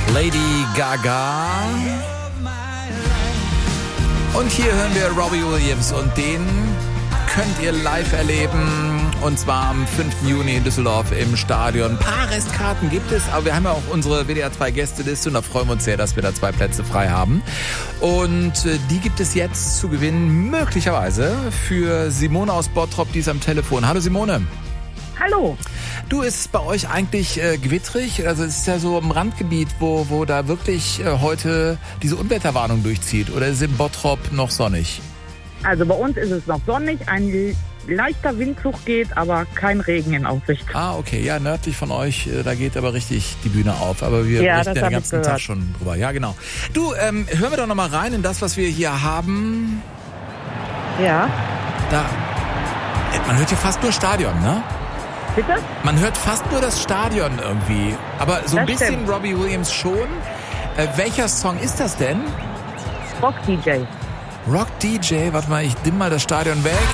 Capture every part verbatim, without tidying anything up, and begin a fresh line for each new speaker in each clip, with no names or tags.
Lady Gaga. Und hier hören wir Robbie Williams und den könnt ihr live erleben und zwar am fünften Juni in Düsseldorf im Stadion. Ein paar Restkarten gibt es, aber wir haben ja auch unsere W D R zwei Gästeliste und da freuen wir uns sehr, dass wir da zwei Plätze frei haben. Und die gibt es jetzt zu gewinnen, möglicherweise für Simone aus Bottrop, die ist am Telefon. Hallo Simone.
Hallo.
Du, ist es bei euch eigentlich äh, gewittrig? Also es ist ja so im Randgebiet, wo, wo da wirklich äh, heute diese Unwetterwarnung durchzieht. Oder ist es in Bottrop noch sonnig?
Also bei uns ist es noch sonnig, ein leichter Windzug geht, aber kein Regen in Aussicht.
Ah, okay. Ja, nördlich von euch, äh, da geht aber richtig die Bühne auf. Aber wir
Ja,
berichten
das
ja den
hab ich
ganzen Tag
gehört.
schon drüber. Ja, genau. Du, ähm, hören wir doch noch mal rein in das, was wir hier haben.
Ja,
Da, äh, man hört hier fast nur Stadion, ne?
bitte?
Man hört fast nur das Stadion irgendwie. Aber so ein
Das
bisschen
stimmt.
Robbie Williams schon. Äh, welcher Song ist das denn?
Rock D J.
Rock D J, warte mal, ich dimm mal das Stadion weg.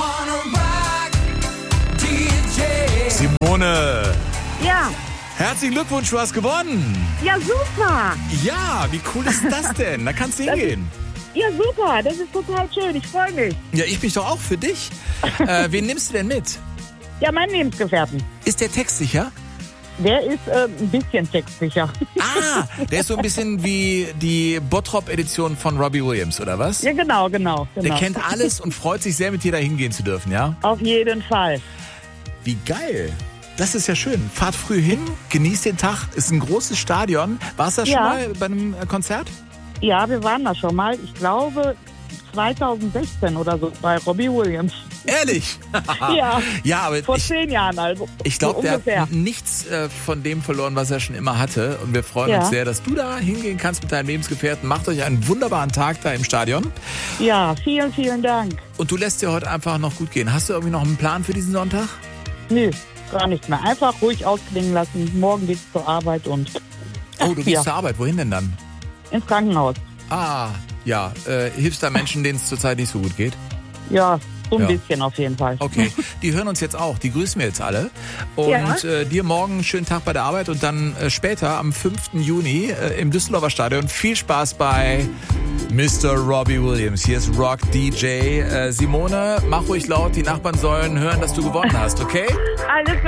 Simone,
Ja,
herzlichen Glückwunsch, du hast gewonnen.
ja super.
Ja, wie cool ist das denn? Da kannst du
Das
hingehen.
Ja super, das ist total schön, ich freue mich.
Ja, ich mich doch auch für dich. Äh, wen nimmst du denn mit?
Ja, mein Lebensgefährten.
Ist der textsicher?
Der ist äh, ein bisschen textsicher.
Ah, der ist so ein bisschen wie die Bottrop-Edition von Robbie Williams, oder was?
Ja, genau, genau.
Der
genau.
kennt alles und freut sich sehr, mit dir da hingehen zu dürfen, ja?
Auf jeden Fall.
Wie geil. Das ist ja schön. Fahrt früh hin, genießt den Tag. Ist ein großes Stadion. Warst du da schon
Ja.
mal bei einem äh, Konzert?
Ja, wir waren da schon mal, ich glaube zweitausendsechzehn oder so bei Robbie Williams.
Ehrlich?
Ja,
Ja, aber
vor
ich,
zehn Jahren also.
ich glaube,
so
der
ungefähr.
hat nichts äh, von dem verloren, was er schon immer hatte. Und wir freuen
Ja.
uns sehr, dass du da hingehen kannst mit deinem Lebensgefährten. Macht euch einen wunderbaren Tag da im Stadion.
Ja, vielen, vielen Dank.
Und du lässt dir heute einfach noch gut gehen. Hast du irgendwie noch einen Plan für diesen Sonntag?
Nö, gar nichts mehr. Einfach ruhig ausklingen lassen. Morgen geht's zur Arbeit und
Oh, du gehst
ja.
zur Arbeit. Wohin denn dann?
ins Krankenhaus.
Ah, ja. Äh, hilfst da Menschen, denen es zurzeit nicht so gut geht?
Ja, so ein
Ja.
bisschen auf jeden Fall.
Okay, die hören uns jetzt auch. Die grüßen wir jetzt alle. Und
Ja.
äh, dir morgen einen schönen Tag bei der Arbeit und dann äh, später am fünften Juni äh, im Düsseldorfer Stadion. Viel Spaß bei Mister Robbie Williams. Hier ist Rock D J. Äh, Simone, mach ruhig laut. Die Nachbarn sollen hören, dass du gewonnen hast, okay?
Alles klar.